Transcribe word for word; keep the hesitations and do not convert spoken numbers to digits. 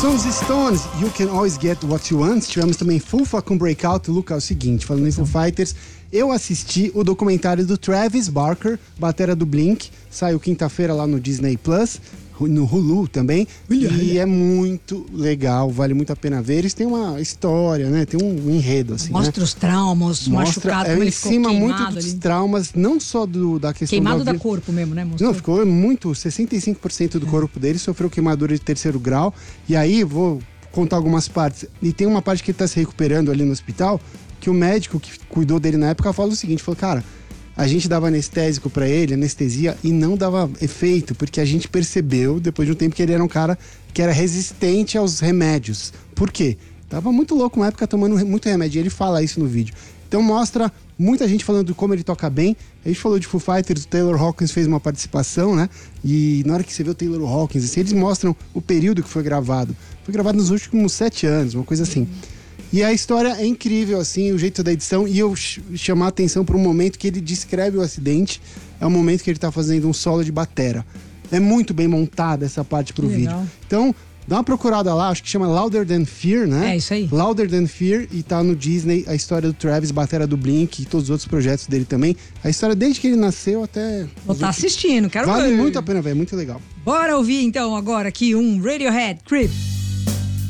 São os Stones, You Can Always Get What You Want. Tivemos também Fufa com Breakout. Luca, é o seguinte, falando em Foo Fighters, eu assisti o documentário do Travis Barker, batera do Blink, saiu quinta-feira lá no Disney Plus, no Hulu também, e é muito legal, vale muito a pena ver. Eles têm uma história, né? Tem um enredo, assim, Mostra né? os traumas, machucado, é, como em ele ficou cima muito queimado dos ali. traumas, não só do, da questão Queimado da da corpo mesmo, né? Mostrou. Não, ficou muito, sessenta e cinco por cento do corpo dele sofreu queimadura de terceiro grau. E aí, vou contar algumas partes. E tem uma parte que ele tá se recuperando ali no hospital, que o médico que cuidou dele na época fala o seguinte, falou, cara, a gente dava anestésico pra ele, anestesia, e não dava efeito, porque a gente percebeu, depois de um tempo, que ele era um cara que era resistente aos remédios. Por quê? Tava muito louco na época, tomando muito remédio, e ele fala isso no vídeo. Então mostra muita gente falando de como ele toca bem. A gente falou de Foo Fighters, o Taylor Hawkins fez uma participação, né? E na hora que você vê o Taylor Hawkins, assim, eles mostram o período que foi gravado. Foi gravado nos últimos sete anos, uma coisa assim. E a história é incrível, assim, o jeito da edição. E eu ch- chamar a atenção para um momento que ele descreve o acidente. É o momento que ele tá fazendo um solo de batera. É muito bem montada essa parte pro Que vídeo. legal. Então, dá uma procurada lá, acho que chama Louder Than Fear, né? É isso aí. Louder Than Fear, e tá no Disney a história do Travis, batera do Blink e todos os outros projetos dele também. A história desde que ele nasceu até... Vou estar assistindo, quero Vale ver. muito a pena, velho, muito legal. Bora ouvir então agora aqui um Radiohead, Creep.